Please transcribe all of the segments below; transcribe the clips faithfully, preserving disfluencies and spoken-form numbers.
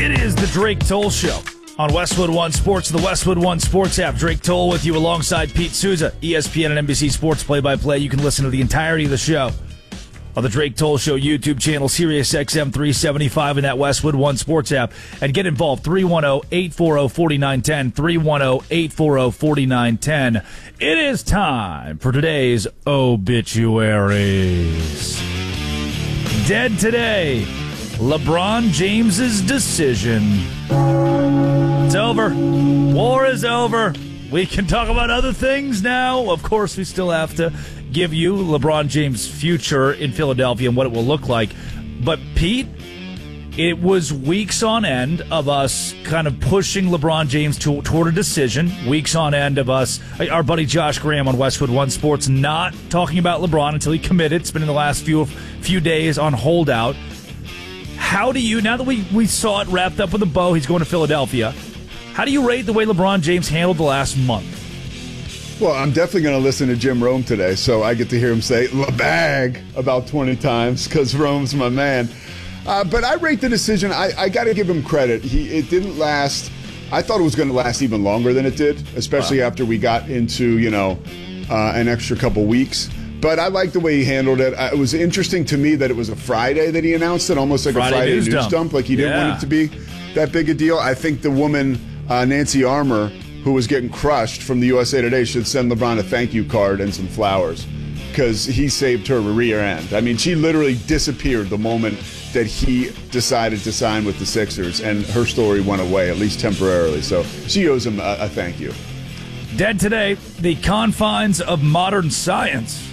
It is the Drake Toll Show on Westwood One Sports, the Westwood One Sports app. Drake Toll with you alongside Pete Souza, E S P N and N B C Sports play-by-play. You can listen to the entirety of the show on the Drake Toll Show YouTube channel, Sirius X M three seventy-five, in that Westwood One Sports app. And get involved, three one zero, eight four zero, four nine one zero, three one zero, eight four zero, four nine one zero. It is time for today's obituaries. Dead today, LeBron James's decision. It's over. War is over. We can talk about other things now. Of course, we still have to give you LeBron James' future in Philadelphia and what it will look like. But, Pete, it was weeks on end of us kind of pushing LeBron James to, toward a decision. Weeks on end of us, our buddy Josh Graham on Westwood One Sports, not talking about LeBron until he committed. Spending the last few few days on holdout. How do you, now that we, we saw it wrapped up with a bow, he's going to Philadelphia, how do you rate the way LeBron James handled the last month? Well, I'm definitely going to listen to Jim Rome today, so I get to hear him say LeBag about twenty times because Rome's my man. Uh, but I rate the decision. I, I got to give him credit. He It didn't last. I thought it was going to last even longer than it did, especially wow. after we got into, you know, uh, an extra couple weeks. But I like the way he handled it. It was interesting to me that it was a Friday that he announced it, almost like Friday a Friday news, news dump. dump. Like he didn't yeah. want it to be that big a deal. I think the woman, uh, Nancy Armour, who was getting crushed from the U S A Today, should send LeBron a thank you card and some flowers because he saved her rear end. I mean, she literally disappeared the moment that he decided to sign with the Sixers, and her story went away, at least temporarily. So she owes him a, a thank you. Dead today, the confines of modern science.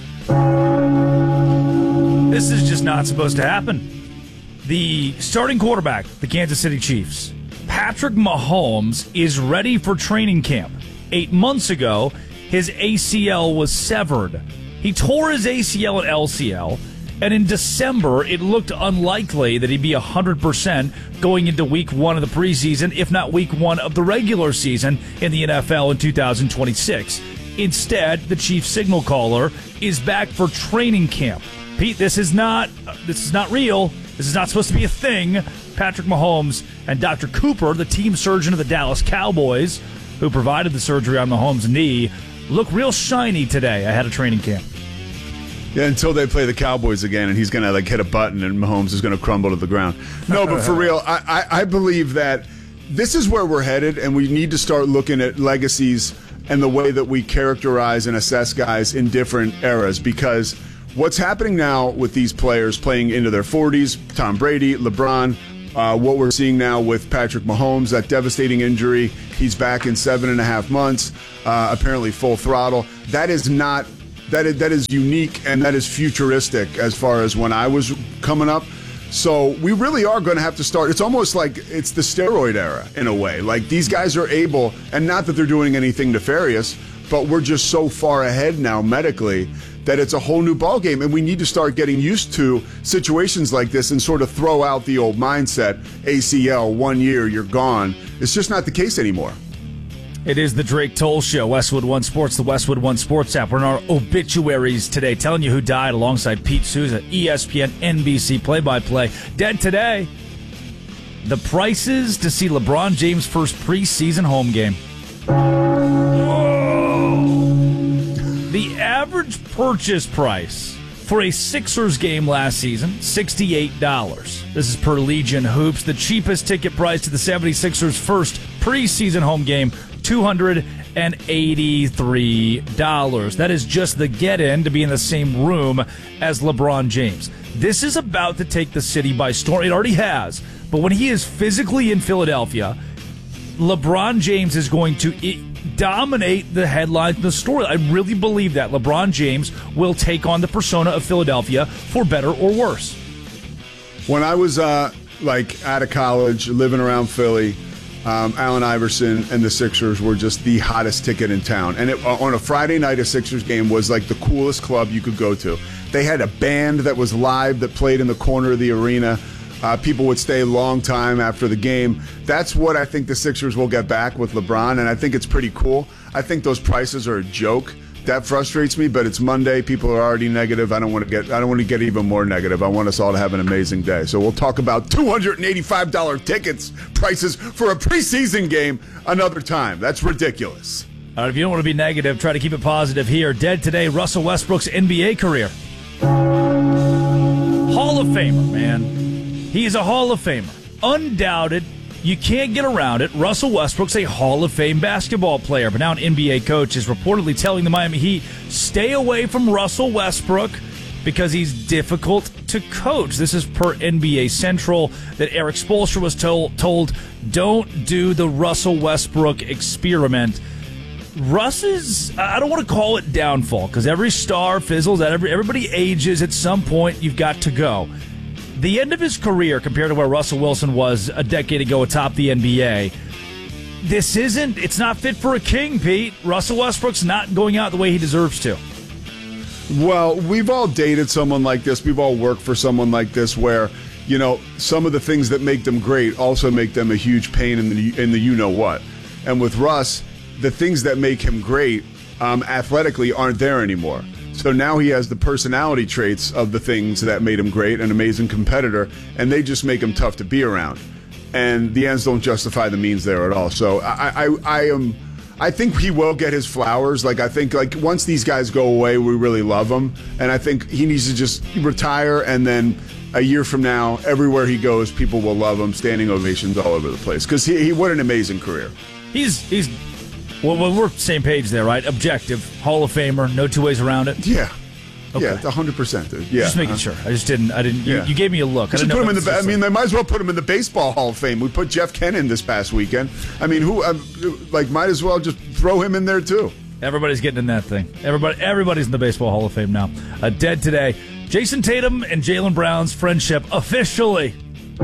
This is just not supposed to happen. The starting quarterback, the Kansas City Chiefs, Patrick Mahomes, is ready for training camp. Eight months ago, his A C L was severed. He tore his A C L and L C L, and in December, it looked unlikely that he'd be one hundred percent going into week one of the preseason, if not week one of the regular season in the N F L in two thousand twenty-six. Instead, the chief signal caller is back for training camp. Pete, this is not this is not real. This is not supposed to be a thing. Patrick Mahomes and Doctor Cooper, the team surgeon of the Dallas Cowboys, who provided the surgery on Mahomes' knee, look real shiny today ahead of training camp. Yeah, until they play the Cowboys again, and he's going to like hit a button, and Mahomes is going to crumble to the ground. No, but for real, I, I, I believe that this is where we're headed, and we need to start looking at legacies and the way that we characterize and assess guys in different eras, because what's happening now with these players playing into their forties, Tom Brady, LeBron, uh, what we're seeing now with Patrick Mahomes, that devastating injury, he's back in seven and a half months, uh, apparently full throttle. That is not, that is, that is unique and that is futuristic as far as when I was coming up. So we really are going to have to start. It's almost like it's the steroid era in a way. Like these guys are able, and not that they're doing anything nefarious, but we're just so far ahead now medically that it's a whole new ballgame, and we need to start getting used to situations like this and sort of throw out the old mindset, A C L, one year, you're gone. It's just not the case anymore. It is the Drake Toll Show, Westwood One Sports, the Westwood One Sports app. We're in our obituaries today, telling you who died alongside Pete Souza, E S P N, N B C play-by-play. Dead today, the prices to see LeBron James' first preseason home game. The average purchase price for a Sixers game last season, sixty-eight dollars. This is per Legion Hoops. The cheapest ticket price to the seventy-sixers' first preseason home game, two hundred eighty-three dollars. That is just the get-in to be in the same room as LeBron James. This is about to take the city by storm. It already has. But when he is physically in Philadelphia, LeBron James is going to dominate the headlines and the story. I really believe that LeBron James will take on the persona of Philadelphia for better or worse. When I was uh, like out of college, living around Philly, um, Allen Iverson and the Sixers were just the hottest ticket in town. And it, on a Friday night, a Sixers game was like the coolest club you could go to. They had a band that was live that played in the corner of the arena. Uh, people would stay a long time after the game. That's what I think the Sixers will get back with LeBron, and I think it's pretty cool. I think those prices are a joke. that frustrates me, but it's Monday. People are already negative. I don't want to get I don't want to get even more negative. I want us all to have an amazing day. So we'll talk about two hundred eighty-five dollars tickets prices for a preseason game another time. That's ridiculous. All right, if you don't want to be negative, try to keep it positive here. Dead today, Russell Westbrook's N B A career. Hall of Famer, man. He is a Hall of Famer. Undoubted. You can't get around it. Russell Westbrook's a Hall of Fame basketball player, but now an N B A coach is reportedly telling the Miami Heat, stay away from Russell Westbrook because he's difficult to coach. This is per N B A Central that Eric Spoelstra was told, told don't do the Russell Westbrook experiment. Russ's, I don't want to call it downfall because every star fizzles out. Every, everybody ages at some point. You've got to go. The end of his career compared to where Russell Wilson was a decade ago atop the N B A, this isn't, it's not fit for a king, Pete. Russell Westbrook's not going out the way he deserves to. Well, we've all dated someone like this. We've all worked for someone like this where, you know, some of the things that make them great also make them a huge pain in the, in the you-know-what. And with Russ, the things that make him great um, athletically aren't there anymore. So now he has the personality traits of the things that made him great, an amazing competitor, and they just make him tough to be around. And the ends don't justify the means there at all. So I, I, I am, I think he will get his flowers. Like I think, like once these guys go away, we really love him, and I think he needs to just retire, and then a year from now, everywhere he goes, people will love him, standing ovations all over the place. Because he, he, what an amazing career. He's he's. Well, well, we're same page there, right? Objective, Hall of Famer, no two ways around it. Yeah, okay. Yeah, one hundred percent, dude. Yeah, just making uh, sure. I just didn't. I didn't. You, yeah. you gave me a look. I didn't put know him in the. I mean, like, they might as well put him in the Baseball Hall of Fame. We put Jeff Kent in this past weekend. I mean, who? Um, like, might as well just throw him in there too. Everybody's getting in that thing. Everybody, everybody's in the Baseball Hall of Fame now. Uh, dead today. Jason Tatum and Jaylen Brown's friendship officially.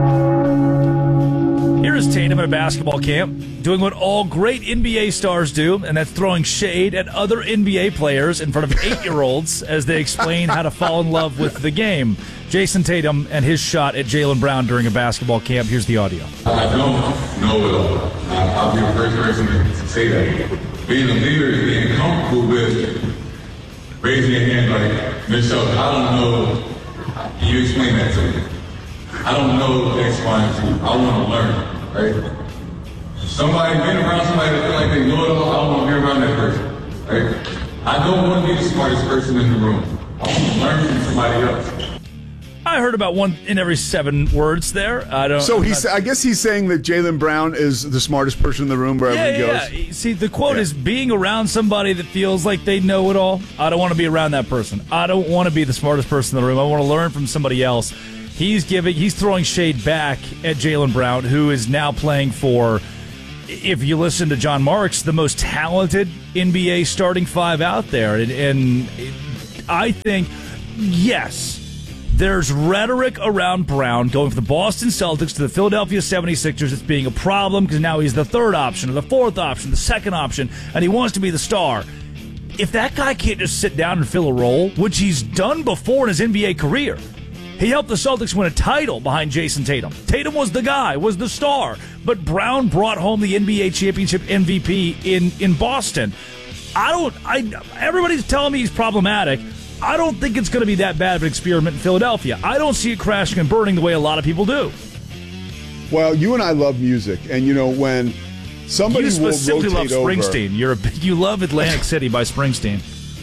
Here is Tatum at a basketball camp, doing what all great N B A stars do, and that's throwing shade at other N B A players in front of eight-year-olds as they explain how to fall in love with the game. Jason Tatum and his shot at Jaylen Brown during a basketball camp. Here's the audio. I don't know it all. I'll be the first person to say that. Being a leader is being comfortable with raising your hand like, Michelle, I don't know. Can you explain that to me? I don't know X, Y, and Z. I want to learn. Right? Somebody being around somebody that feel like they know it all, I don't want to be around that person. Right? I don't want to be the smartest person in the room. I want to learn from somebody else. I heard about one in every seven words there. I don't. So he's. Not, I guess he's saying that Jaylen Brown is the smartest person in the room wherever yeah, he goes. Yeah. See, the quote yeah. is being around somebody that feels like they know it all. I don't want to be around that person. I don't want to be the smartest person in the room. I want to learn from somebody else. He's giving, he's throwing shade back at Jaylen Brown, who is now playing for, if you listen to John Marks, the most talented N B A starting five out there. And, and I think, yes, there's rhetoric around Brown going from the Boston Celtics to the Philadelphia seventy-sixers as being a problem because now he's the third option or the fourth option, the second option, and he wants to be the star. If that guy can't just sit down and fill a role, which he's done before in his N B A career, he helped the Celtics win a title behind Jason Tatum. Tatum was the guy, was the star. But Brown brought home the N B A championship M V P in, in Boston. I don't. I everybody's telling me he's problematic. I don't think it's going to be that bad of an experiment in Philadelphia. I don't see it crashing and burning the way a lot of people do. Well, you and I love music, and you know when somebody you specifically will rotate love Springsteen. Over, You're a you love Atlantic City by Springsteen.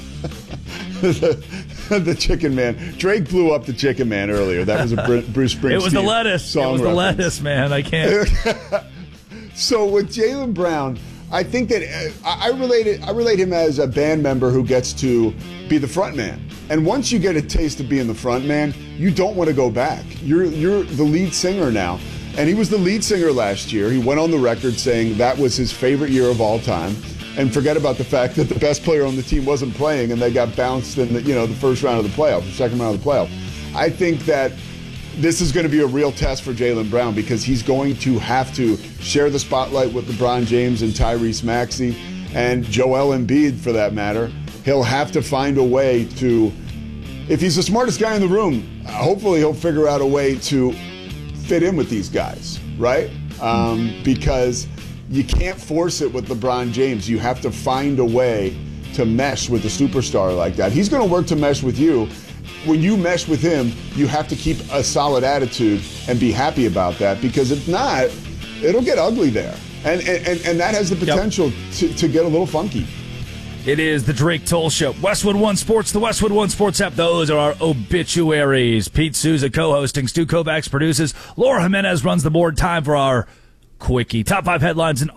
the, the Chicken Man. Drake blew up the Chicken Man earlier. That was a Bruce Springsteen. It was the lettuce. Song it was reference. the lettuce, man. I can't. So with Jaylen Brown, I think that uh, I relate it, I relate him as a band member who gets to be the front man. And once you get a taste of being the front man, you don't want to go back. You're you're the lead singer now. And he was the lead singer last year. He went on the record saying that was his favorite year of all time. And forget about the fact that the best player on the team wasn't playing and they got bounced in the, you know, the first round of the playoffs, the second round of the playoffs. I think that this is going to be a real test for Jaylen Brown because he's going to have to share the spotlight with LeBron James and Tyrese Maxey and Joel Embiid, for that matter. He'll have to find a way to, if he's the smartest guy in the room, hopefully he'll figure out a way to fit in with these guys, right? Um, because you can't force it with LeBron James. You have to find a way to mesh with a superstar like that. He's going to work to mesh with you. When you mesh with him, you have to keep a solid attitude and be happy about that, because if not, it'll get ugly there. And and, and that has the potential yep. to, to get a little funky. It is the Drake Toll Show. Westwood One Sports, the Westwood One Sports app. Those are our obituaries. Pete Souza co-hosting. Stu Kovacs produces. Laura Jimenez runs the board. Time for our quickie. Top five headlines in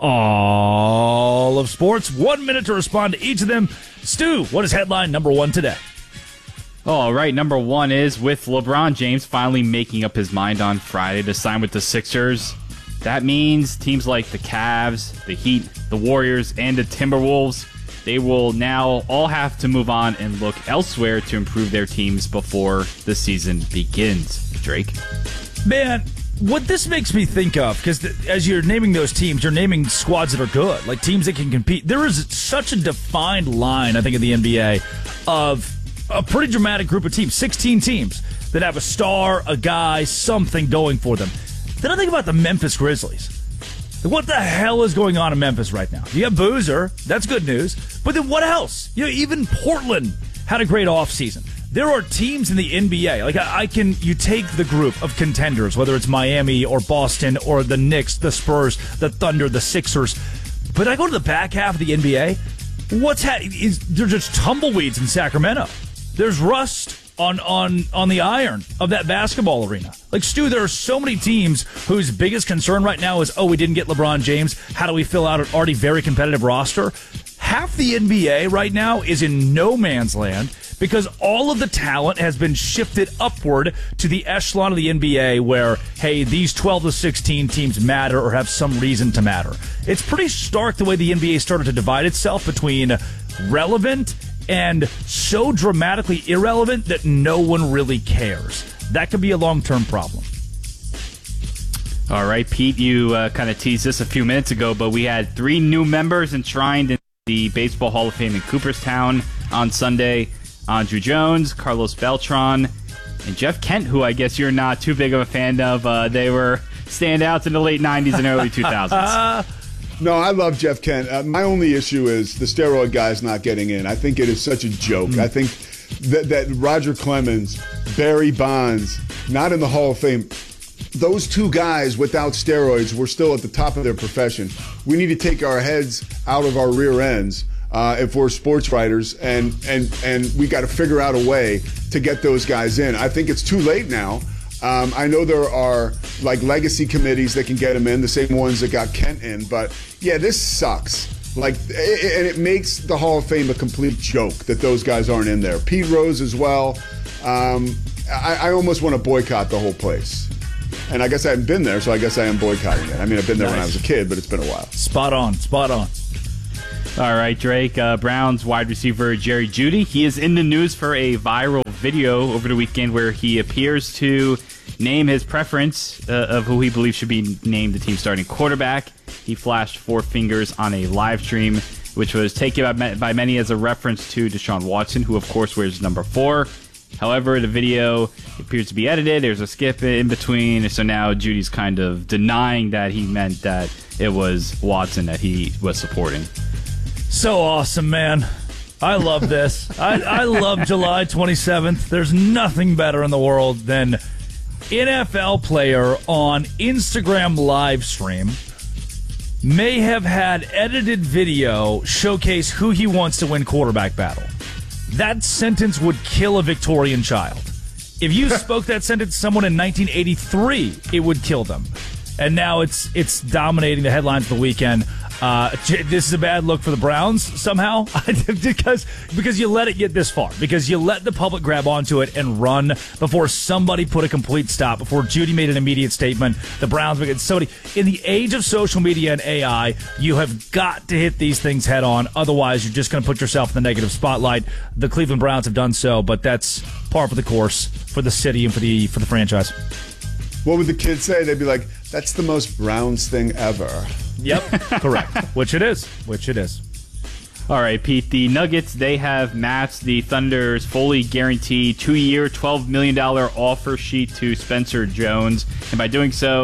all of sports. One minute to respond to each of them. Stu, what is headline number one today? All right, number one is with LeBron James finally making up his mind on Friday to sign with the Sixers. That means teams like the Cavs, the Heat, the Warriors, and the Timberwolves, they will now all have to move on and look elsewhere to improve their teams before the season begins. Drake? Man, what this makes me think of, because as you're naming those teams, you're naming squads that are good, like teams that can compete. There is such a defined line, I think, in the N B A of a pretty dramatic group of teams, sixteen teams that have a star, a guy, something going for them. Then I think about the Memphis Grizzlies. What the hell is going on in Memphis right now? You have Boozer. That's good news. But then what else? You know, even Portland had a great offseason. There are teams in the N B A. Like, I, I can, you take the group of contenders, whether it's Miami or Boston or the Knicks, the Spurs, the Thunder, the Sixers. But I go to the back half of the N B A. What's ha- is they're just tumbleweeds in Sacramento. There's rust on, on, on the iron of that basketball arena. Like, Stu, there are so many teams whose biggest concern right now is, oh, we didn't get LeBron James. How do we fill out an already very competitive roster? Half the N B A right now is in no man's land because all of the talent has been shifted upward to the echelon of the N B A where, hey, these twelve to sixteen teams matter or have some reason to matter. It's pretty stark the way the N B A started to divide itself between relevant and so dramatically irrelevant that no one really cares. That could be a long-term problem. All right, Pete, you uh, kind of teased this a few minutes ago, but we had three new members enshrined in the Baseball Hall of Fame in Cooperstown on Sunday. Andrew Jones, Carlos Beltran, and Jeff Kent, who I guess you're not too big of a fan of. Uh, they were standouts in the late nineties and early two thousands. No, I love Jeff Kent. Uh, my only issue is the steroid guy's not getting in. I think it is such a joke. Mm. I think that, that Roger Clemens, Barry Bonds, not in the Hall of Fame, those two guys without steroids were still at the top of their profession. We need to take our heads out of our rear ends uh, if we're sports writers, and, and, and we got to figure out a way to get those guys in. I think it's too late now. Um, I know there are like legacy committees that can get him in, the same ones that got Kent in. But yeah, this sucks. Like, and it makes the Hall of Fame a complete joke that those guys aren't in there. Pete Rose as well. Um, I, I almost want to boycott the whole place. And I guess I haven't been there, so I guess I am boycotting it. I mean, I've been there nice. when I was a kid, but it's been a while. Spot on, spot on. All right, Drake. Uh, Browns wide receiver Jerry Jeudy. He is in the news for a viral video over the weekend where he appears to name his preference uh, of who he believes should be named the team's starting quarterback. He flashed four fingers on a live stream, which was taken by, by many as a reference to Deshaun Watson, who, of course, wears number four. However, the video appears to be edited. There's a skip in between, so now Judy's kind of denying that he meant that it was Watson that he was supporting. So awesome, man. I love this. I, I love July twenty-seventh. There's nothing better in the world than N F L player on Instagram live stream may have had edited video showcase who he wants to win quarterback battle. That sentence would kill a Victorian child. If you spoke that sentence to someone in nineteen eighty-three, it would kill them. And now it's it's dominating the headlines of the weekend. Uh, this is a bad look for the Browns somehow because because you let it get this far, because you let the public grab onto it and run before somebody put a complete stop, before Jeudy made an immediate statement. The Browns would get somebody. In the age of social media and A I, you have got to hit these things head on. Otherwise, you're just going to put yourself in the negative spotlight. The Cleveland Browns have done so, but that's par for the course for the city and for the for the franchise. What would the kids say? They'd be like, "That's the most Browns thing ever." Yep, correct. Which it is. Which it is. All right, Pete. The Nuggets, they have matched the Thunder's fully guaranteed two-year, twelve million dollars offer sheet to Spencer Jones. And by doing so,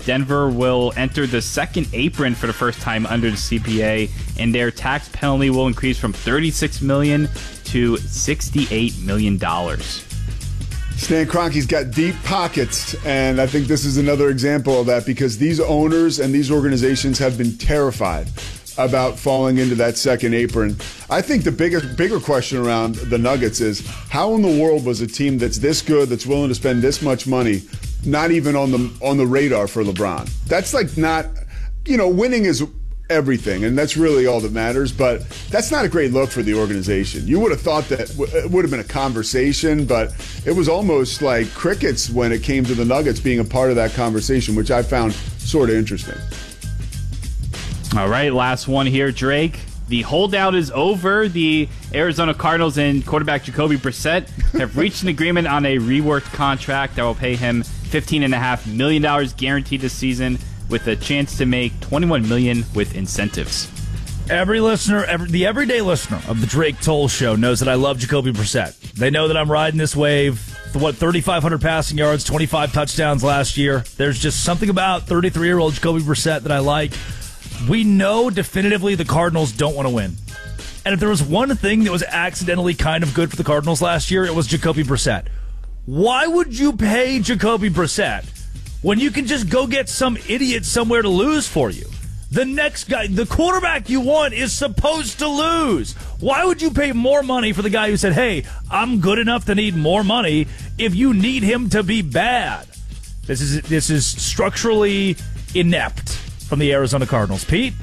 Denver will enter the second apron for the first time under the C P A, and their tax penalty will increase from thirty-six million dollars to sixty-eight million dollars. Stan Kroenke's got deep pockets, and I think this is another example of that because these owners and these organizations have been terrified about falling into that second apron. I think the bigger bigger question around the Nuggets is how in the world was a team that's this good, that's willing to spend this much money, not even on the on the radar for LeBron? That's like not, you know, winning is everything, and that's really all that matters, but that's not a great look for the organization. You would have thought that it would have been a conversation, but it was almost like crickets when it came to the Nuggets being a part of that conversation, which I found sort of interesting. All right, last one here, Drake. The holdout is over. The Arizona Cardinals and quarterback Jacoby Brissett have reached an agreement on a reworked contract that will pay him fifteen point five million dollars guaranteed this season, with a chance to make twenty-one million dollars with incentives. Every listener, every, the everyday listener of the Drake Toll Show knows that I love Jacoby Brissett. They know that I'm riding this wave. What, thirty-five hundred passing yards, twenty-five touchdowns last year. There's just something about thirty-three-year-old Jacoby Brissett that I like. We know definitively the Cardinals don't want to win. And if there was one thing that was accidentally kind of good for the Cardinals last year, it was Jacoby Brissett. Why would you pay Jacoby Brissett when you can just go get some idiot somewhere to lose for you? The next guy, the quarterback you want is supposed to lose. Why would you pay more money for the guy who said, hey, I'm good enough to need more money if you need him to be bad? This is this is structurally inept from the Arizona Cardinals. Pete?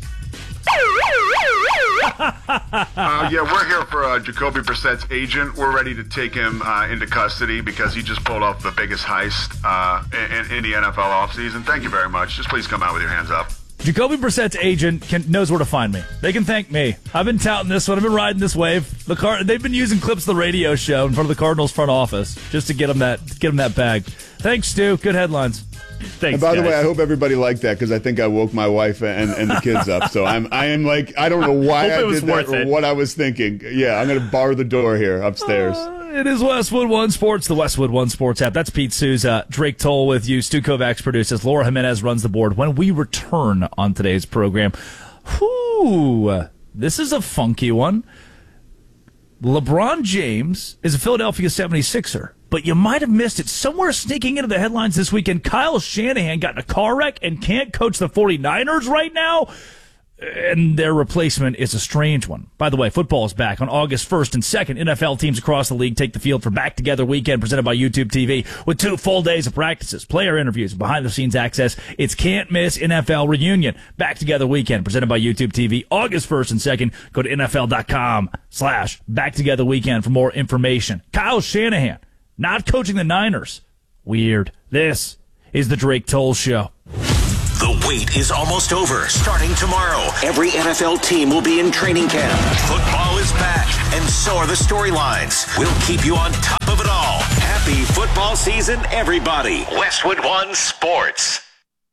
uh, yeah, we're here for uh, Jacoby Brissett's agent. We're ready to take him uh, into custody because he just pulled off the biggest heist uh, in, in the N F L offseason. Thank you very much. Just please come out with your hands up. Jacoby Brissett's agent can, knows where to find me. They can thank me. I've been touting this one. I've been riding this wave. The car, they've been using clips of the radio show in front of the Cardinals front office just to get them that get them that bag. Thanks, Stu. Good headlines. Thanks, and by guys. the way, I hope everybody liked that because I think I woke my wife and, and the kids up. So I'm I am like I don't know why I did that or what I was thinking. Yeah, I'm going to bar the door here upstairs. Uh, it is Westwood One Sports, the Westwood One Sports app. That's Pete Souza, Drake Toll with you. Stu Kovacs produces. Laura Jimenez runs the board. When we return on today's program, whoo, this is a funky one. LeBron James is a Philadelphia seventy-sixer. But you might have missed it. Somewhere sneaking into the headlines this weekend, Kyle Shanahan got in a car wreck and can't coach the 49ers right now. And their replacement is a strange one. By the way, football is back on August first and second. N F L teams across the league take the field for Back Together Weekend presented by YouTube T V with two full days of practices, player interviews, behind-the-scenes access. It's can't-miss N F L reunion. Back Together Weekend presented by YouTube T V August first and second. Go to NFL.com slash Back Together Weekend for more information. Kyle Shanahan. Not coaching the Niners. Weird. This is the Drake Toll Show. The wait is almost over. Starting tomorrow, every N F L team will be in training camp. Football is back, and so are the storylines. We'll keep you on top of it all. Happy football season, everybody. Westwood One Sports.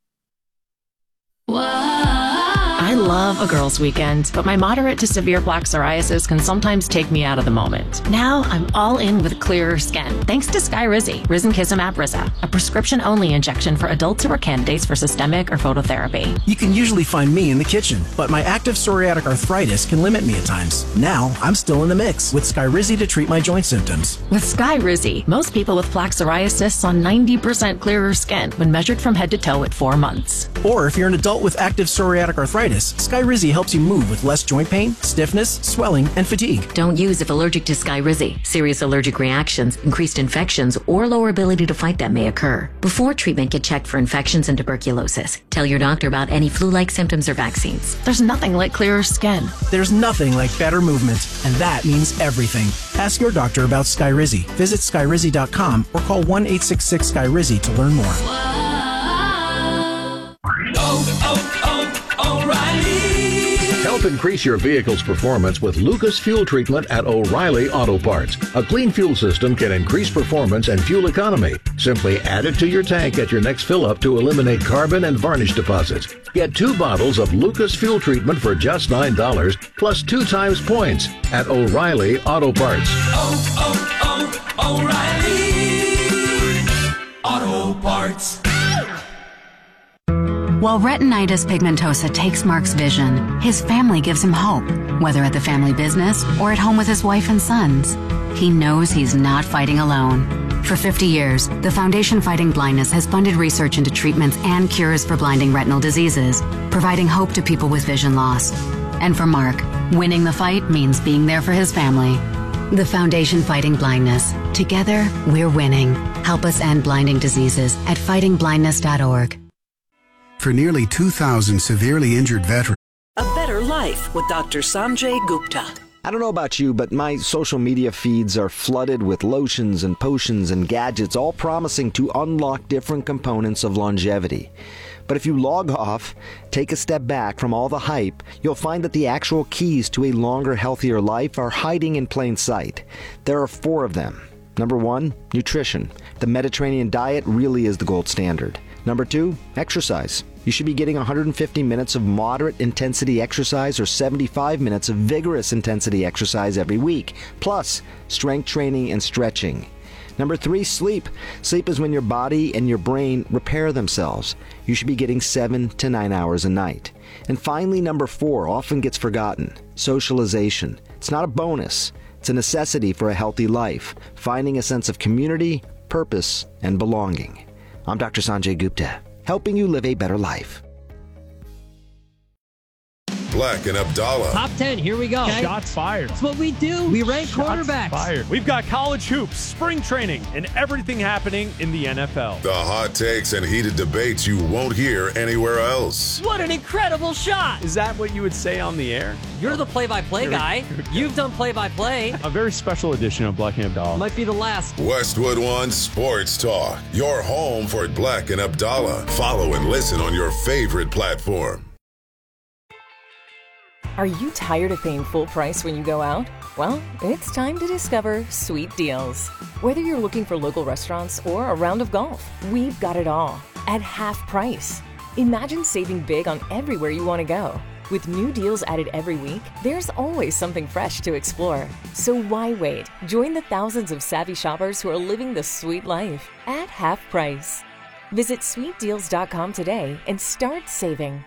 I love a girls' weekend, but my moderate to severe plaque psoriasis can sometimes take me out of the moment. Now I'm all in with clearer skin, thanks to Skyrizi, Risankizumab Riza, a prescription-only injection for adults who are candidates for systemic or phototherapy. You can usually find me in the kitchen, but my active psoriatic arthritis can limit me at times. Now I'm still in the mix with Skyrizi to treat my joint symptoms. With Skyrizi, most people with plaque psoriasis saw ninety percent clearer skin when measured from head to toe at four months. Or if you're an adult with active psoriatic arthritis, Skyrizi helps you move with less joint pain, stiffness, swelling, and fatigue. Don't use if allergic to Skyrizi. Serious allergic reactions, increased infections, or lower ability to fight them may occur. Before treatment, get checked for infections and tuberculosis. Tell your doctor about any flu-like symptoms or vaccines. There's nothing like clearer skin. There's nothing like better movement, and that means everything. Ask your doctor about Skyrizi. Visit Skyrizi dot com or call one eight six six Skyrizi to learn more. Oh, oh, oh, O'Reilly. Help increase your vehicle's performance with Lucas Fuel Treatment at O'Reilly Auto Parts. A clean fuel system can increase performance and fuel economy. Simply add it to your tank at your next fill-up to eliminate carbon and varnish deposits. Get two bottles of Lucas Fuel Treatment for just nine dollars, plus two times points at O'Reilly Auto Parts. Oh, oh, oh, O'Reilly Auto Parts. While retinitis pigmentosa takes Mark's vision, his family gives him hope, whether at the family business or at home with his wife and sons. He knows he's not fighting alone. For fifty years, the Foundation Fighting Blindness has funded research into treatments and cures for blinding retinal diseases, providing hope to people with vision loss. And for Mark, winning the fight means being there for his family. The Foundation Fighting Blindness. Together, we're winning. Help us end blinding diseases at fighting blindness dot org. For nearly two thousand severely injured veterans. A better life with Doctor Sanjay Gupta. I don't know about you, but my social media feeds are flooded with lotions and potions and gadgets, all promising to unlock different components of longevity. But if you log off, take a step back from all the hype, you'll find that the actual keys to a longer, healthier life are hiding in plain sight. There are four of them. Number one, nutrition. The Mediterranean diet really is the gold standard. Number two, exercise. You should be getting one hundred fifty minutes of moderate intensity exercise or seventy-five minutes of vigorous intensity exercise every week, plus strength training and stretching. Number three, sleep. Sleep is when your body and your brain repair themselves. You should be getting seven to nine hours a night. And finally, number four, often gets forgotten, socialization. It's not a bonus. It's a necessity for a healthy life, finding a sense of community, purpose, and belonging. I'm Doctor Sanjay Gupta, helping you live a better life. Black and Abdallah. Top ten, here we go. Okay? Shots fired. That's what we do. We rank Shots quarterbacks. Fired. We've got college hoops, spring training, and everything happening in the N F L. The hot takes and heated debates you won't hear anywhere else. What an incredible shot. Is that what you would say on the air? You're the play-by-play guy. You've done play-by-play. A very special edition of Black and Abdallah. Might be the last. Westwood One Sports Talk. Your home for Black and Abdallah. Follow and listen on your favorite platform. Are you tired of paying full price when you go out? Well, it's time to discover Sweet Deals. Whether you're looking for local restaurants or a round of golf, we've got it all at half price. Imagine saving big on everywhere you want to go. With new deals added every week, there's always something fresh to explore. So why wait? Join the thousands of savvy shoppers who are living the sweet life at half price. Visit sweet deals dot com today and start saving.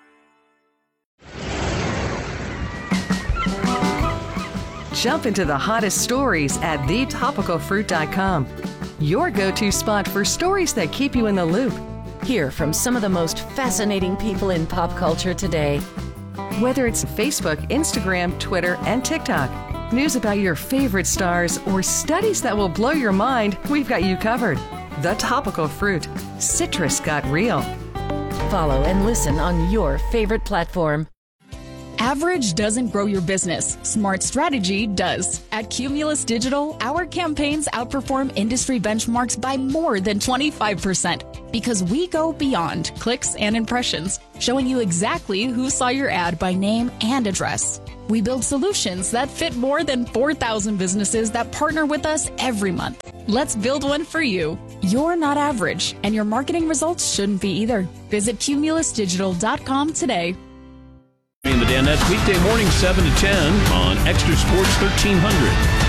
Jump into the hottest stories at the topical fruit dot com. Your go-to spot for stories that keep you in the loop. Hear from some of the most fascinating people in pop culture today. Whether it's Facebook, Instagram, Twitter, and TikTok, news about your favorite stars, or studies that will blow your mind, we've got you covered. The Topical Fruit. Citrus got real. Follow and listen on your favorite platform. Average doesn't grow your business. Smart strategy does. At Cumulus Digital, our campaigns outperform industry benchmarks by more than twenty-five percent because we go beyond clicks and impressions, showing you exactly who saw your ad by name and address. We build solutions that fit more than four thousand businesses that partner with us every month. Let's build one for you. You're not average, and your marketing results shouldn't be either. Visit cumulus digital dot com today. In the Danettes, weekday morning seven to ten on Extra Sports thirteen hundred.